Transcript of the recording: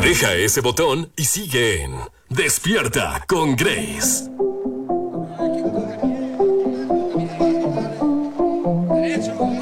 Deja ese botón y sigue en Despierta con Grace. Derecho.